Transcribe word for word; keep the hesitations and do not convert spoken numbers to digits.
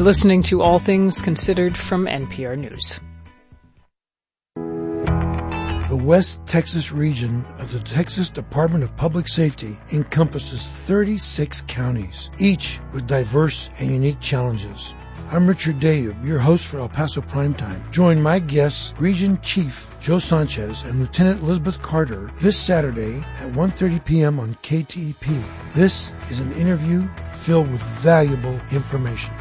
You're listening to All Things Considered from N P R News. The West Texas region of the Texas Department of Public Safety encompasses thirty-six counties, each with diverse and unique challenges. I'm Richard Dayub, your host for El Paso Primetime. Join my guests, Region Chief Joe Sanchez and Lieutenant Elizabeth Carter, this Saturday at one thirty p.m. on K T E P. This is an interview filled with valuable information.